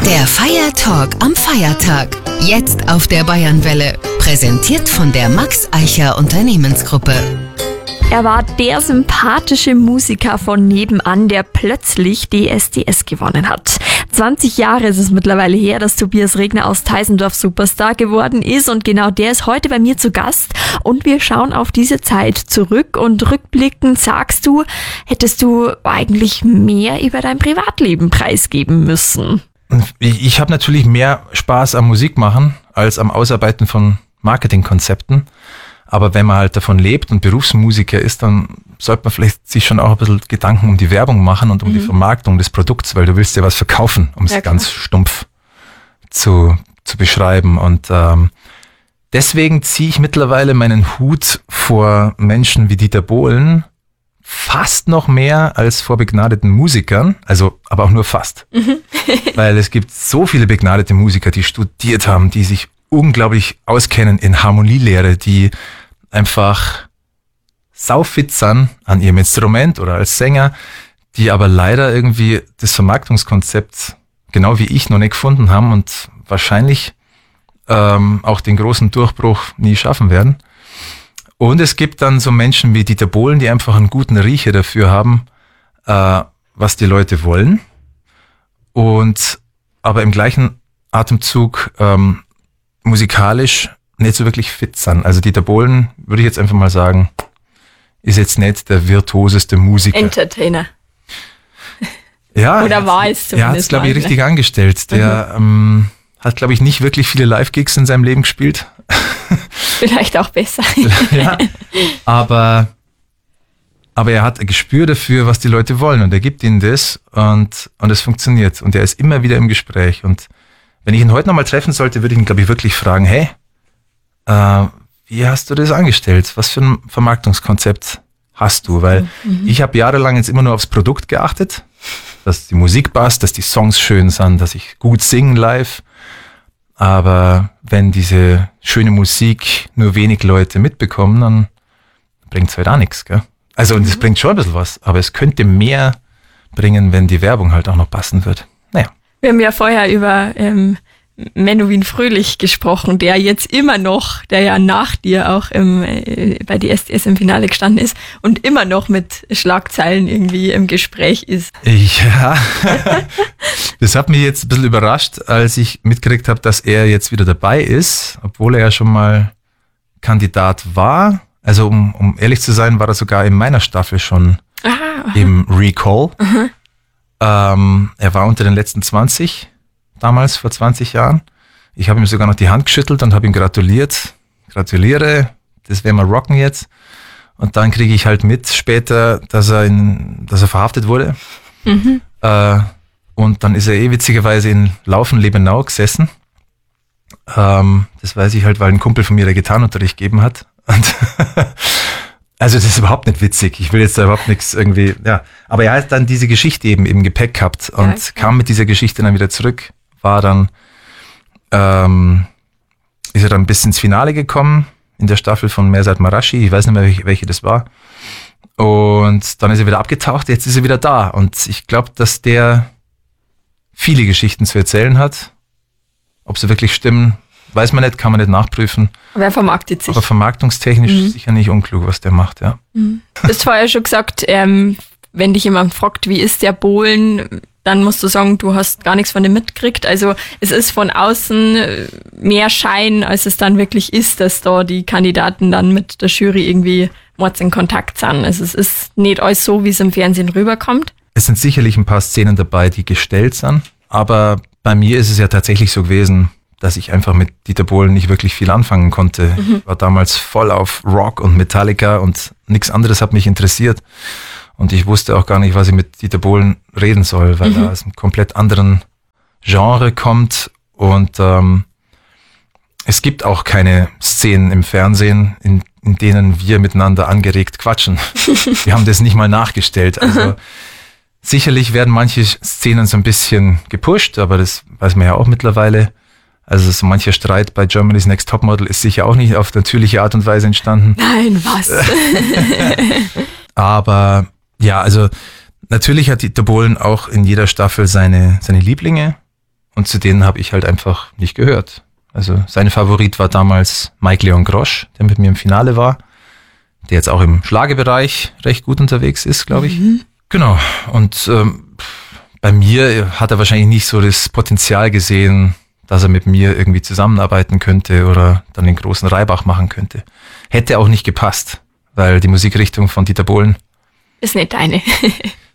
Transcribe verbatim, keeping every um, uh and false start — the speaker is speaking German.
Der Feiertalk am Feiertag. Jetzt auf der Bayernwelle. Präsentiert von der Max Eicher Unternehmensgruppe. Er war der sympathische Musiker von nebenan, der plötzlich D S D S gewonnen hat. zwanzig Jahre ist es mittlerweile her, dass Tobias Regner aus Teisendorf Superstar geworden ist, und genau der ist heute bei mir zu Gast, und wir schauen auf diese Zeit zurück. Und rückblickend sagst du, hättest du eigentlich mehr über dein Privatleben preisgeben müssen. Ich, ich habe natürlich mehr Spaß am Musik machen als am Ausarbeiten von Marketingkonzepten. Aber wenn man halt davon lebt und Berufsmusiker ist, dann sollte man vielleicht sich schon auch ein bisschen Gedanken um die Werbung machen und um mhm. die Vermarktung des Produkts, weil du willst ja was verkaufen, um es ja, ganz stumpf zu, zu beschreiben. Und ähm, deswegen ziehe ich mittlerweile meinen Hut vor Menschen wie Dieter Bohlen fast noch mehr als vor begnadeten Musikern, also aber auch nur fast. Mhm. Weil es gibt so viele begnadete Musiker, die studiert haben, die sich unglaublich auskennen in Harmonielehre, die einfach saufit sind an ihrem Instrument oder als Sänger, die aber leider irgendwie das Vermarktungskonzept genau wie ich noch nicht gefunden haben und wahrscheinlich ähm, auch den großen Durchbruch nie schaffen werden. Und es gibt dann so Menschen wie Dieter Bohlen, die einfach einen guten Riecher dafür haben, äh, was die Leute wollen, und aber im gleichen Atemzug ähm, musikalisch nicht so wirklich fit sind. Also Dieter Bohlen, würde ich jetzt einfach mal sagen, ist jetzt nicht der virtuoseste Musiker. Entertainer. Ja. Oder war es zumindest. Er hat es, glaube ich, richtig angestellt. Der mhm. ähm, hat, glaube ich, nicht wirklich viele Live-Gigs in seinem Leben gespielt. Vielleicht auch besser. Ja, aber, aber er hat ein Gespür dafür, was die Leute wollen, und er gibt ihnen das, und, und es funktioniert. Und er ist immer wieder im Gespräch. Und wenn ich ihn heute nochmal treffen sollte, würde ich ihn, glaube ich, wirklich fragen, hey, äh, wie hast du das angestellt? Was für ein Vermarktungskonzept hast du? Weil mhm. ich habe jahrelang jetzt immer nur aufs Produkt geachtet, dass die Musik passt, dass die Songs schön sind, dass ich gut singe live. Aber wenn diese schöne Musik nur wenig Leute mitbekommen, dann bringt es halt auch nichts, gell? Also, und es mhm. bringt schon ein bisschen was, aber es könnte mehr bringen, wenn die Werbung halt auch noch passen wird. Naja. Wir haben ja vorher über ähm, Menowin Fröhlich gesprochen, der jetzt immer noch, der ja nach dir auch im, äh, bei D S D S im Finale gestanden ist und immer noch mit Schlagzeilen irgendwie im Gespräch ist. Ja, das hat mich jetzt ein bisschen überrascht, als ich mitgekriegt habe, dass er jetzt wieder dabei ist, obwohl er ja schon mal Kandidat war. Also um, um ehrlich zu sein, war er sogar in meiner Staffel schon ah, im Recall. Aha. Ähm, er war unter den letzten zwanzig, damals vor zwanzig Jahren. Ich habe ihm sogar noch die Hand geschüttelt und habe ihm gratuliert. Gratuliere, das werden wir rocken jetzt. Und dann kriege ich halt mit später, dass er in, dass er verhaftet wurde. Mhm. Äh, und dann ist er eh witzigerweise in Laufen-Lebenau gesessen. Ähm, das weiß ich halt, weil ein Kumpel von mir der Gitarrenunterricht gegeben hat. Und also das ist überhaupt nicht witzig. Ich will jetzt da überhaupt nichts irgendwie, ja. Aber er hat dann diese Geschichte eben im Gepäck gehabt und ja, okay. kam mit dieser Geschichte dann wieder zurück, war dann, ähm, ist er dann bis ins Finale gekommen in der Staffel von Mersat Marashi. Ich weiß nicht mehr, welche, welche das war. Und dann ist er wieder abgetaucht, jetzt ist er wieder da. Und ich glaube, dass der viele Geschichten zu erzählen hat. Ob sie wirklich stimmen, weiß man nicht, kann man nicht nachprüfen. Aber er vermarktet sich. Aber vermarktungstechnisch mhm. sicher nicht unklug, was der macht, ja. Mhm. Du hast vorher schon gesagt, ähm, wenn dich jemand fragt, wie ist der Bohlen, dann musst du sagen, du hast gar nichts von dem mitgekriegt. Also es ist von außen mehr Schein, als es dann wirklich ist, dass da die Kandidaten dann mit der Jury irgendwie mords in Kontakt sind. Also es ist nicht alles so, wie es im Fernsehen rüberkommt. Es sind sicherlich ein paar Szenen dabei, die gestellt sind, aber bei mir ist es ja tatsächlich so gewesen, dass ich einfach mit Dieter Bohlen nicht wirklich viel anfangen konnte. Mhm. Ich war damals voll auf Rock und Metallica und nichts anderes hat mich interessiert. Und ich wusste auch gar nicht, was ich mit Dieter Bohlen reden soll, weil mhm. er aus einem komplett anderen Genre kommt. Und ähm, es gibt auch keine Szenen im Fernsehen, in, in denen wir miteinander angeregt quatschen. Wir haben das nicht mal nachgestellt. Also sicherlich werden manche Szenen so ein bisschen gepusht, aber das weiß man ja auch mittlerweile. Also so mancher Streit bei Germany's Next Topmodel ist sicher auch nicht auf natürliche Art und Weise entstanden. Nein, was? Aber ja, also natürlich hat Dieter Bohlen auch in jeder Staffel seine, seine Lieblinge. und zu denen habe ich halt einfach nicht gehört. Also sein Favorit war damals Mike Leon Grosch, der mit mir im Finale war, der jetzt auch im Schlagerbereich recht gut unterwegs ist, glaube ich. Mhm. Genau, und ähm, bei mir hat er wahrscheinlich nicht so das Potenzial gesehen, dass er mit mir irgendwie zusammenarbeiten könnte oder dann den großen Reibach machen könnte. Hätte auch nicht gepasst, weil die Musikrichtung von Dieter Bohlen ist nicht deine.